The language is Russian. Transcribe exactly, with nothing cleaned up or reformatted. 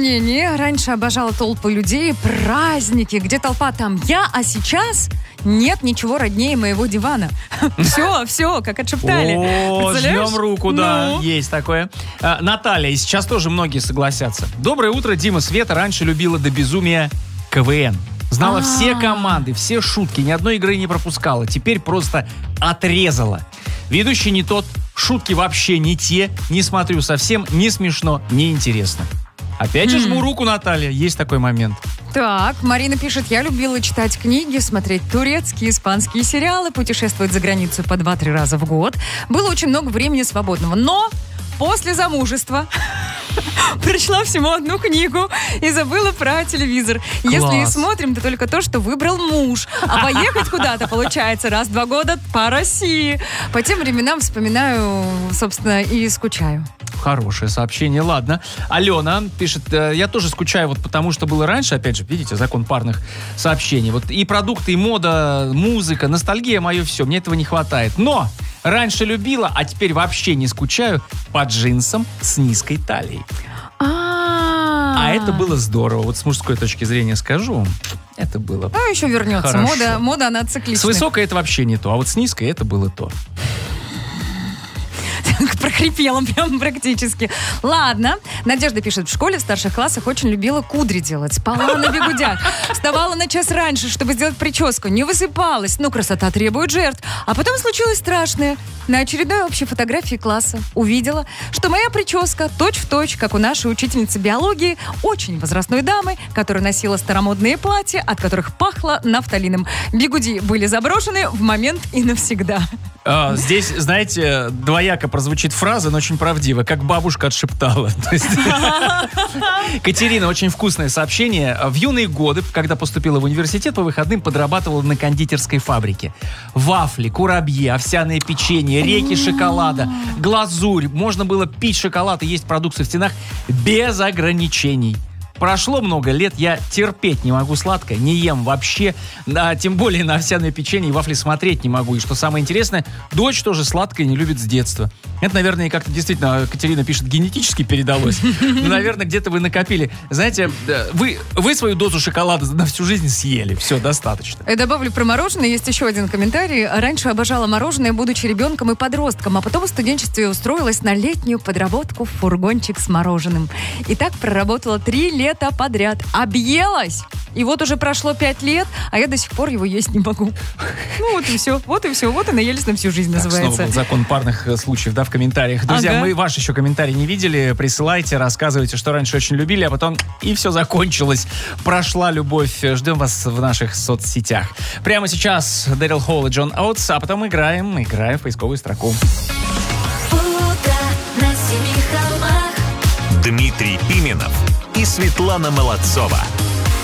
мнение. Раньше обожала толпы людей, праздники, где толпа, там я, а сейчас нет ничего роднее моего дивана. Все, все, как отшептали. О, жмем руку, да, есть такое. Наталья, и сейчас тоже многие согласятся. Доброе утро, Дима, Света раньше любила до безумия КВН. Знала все команды, все шутки, ни одной игры не пропускала. Теперь просто отрезала. Ведущий не тот, шутки вообще не те, не смотрю совсем, не смешно, не интересно. Опять же жму руку, Наталья, есть такой момент. Так, Марина пишет, я любила читать книги, смотреть турецкие, испанские сериалы, путешествовать за границу по два-три раза в год. Было очень много времени свободного, но после замужества прочла всего одну книгу и забыла про телевизор. Класс. Если и смотрим, то только то, что выбрал муж. А поехать куда-то, получается, раз в два года по России. По тем временам вспоминаю, собственно, и скучаю. Хорошее сообщение, ладно. Алена пишет, я тоже скучаю вот потому, что было раньше, опять же, видите, закон парных сообщений. Вот и продукты, и мода, музыка, ностальгия, мое все, мне этого не хватает. Но раньше любила, а теперь вообще не скучаю по джинсам с низкой талией. А, А это было здорово. Вот с мужской точки зрения скажу, это было А еще вернется. хорошо. Мода, мода, она цикличная. С высокой это вообще не то, а вот с низкой это было то. Прохрипела прям практически. Ладно. Надежда пишет, в школе в старших классах очень любила кудри делать. Спала на бегудях. Вставала на час раньше, чтобы сделать прическу. Не высыпалась. Ну, красота требует жертв. А потом случилось страшное. На очередной общей фотографии класса увидела, что моя прическа точь-в-точь, как у нашей учительницы биологии, очень возрастной дамы, которая носила старомодные платья, от которых пахло нафталином. Бигуди были заброшены в момент и навсегда. А, здесь, знаете, двояко прозвучит фраза, но очень правдиво, как бабушка отшептала. То есть, Катерина, очень вкусное сообщение. В юные годы, когда поступила в университет, по выходным подрабатывала на кондитерской фабрике. Вафли, курабье, овсяное печенье, реки шоколада, глазурь. Можно было пить шоколад и есть продукцию в стенах без ограничений. Прошло много лет, я терпеть не могу сладкое, не ем вообще, а тем более на овсяное печенье и вафли смотреть не могу. И что самое интересное, дочь тоже сладкое не любит с детства. Это, наверное, как-то действительно, Катерина пишет, генетически передалось. Ну, наверное, где-то вы накопили. Знаете, вы, вы свою дозу шоколада на всю жизнь съели. Все, достаточно. Я добавлю про мороженое. Есть еще один комментарий. Раньше обожала мороженое, будучи ребенком и подростком, а потом в студенчестве устроилась на летнюю подработку в фургончик с мороженым. И так проработала три лета. лето подряд. Объелась! И вот уже прошло пять лет, а я до сих пор его есть не могу. Ну вот и все, вот и все, вот и наелись на всю жизнь, так, называется. Снова был закон парных случаев, да, в комментариях. Друзья, ага. мы ваши еще комментарии не видели, присылайте, рассказывайте, что раньше очень любили, а потом и все закончилось. Прошла любовь. Ждем вас в наших соцсетях. Прямо сейчас Дэрил Холл и Джон Оутс, а потом играем, играем в поисковую строку. Дмитрий Пименов и Светлана Молодцова.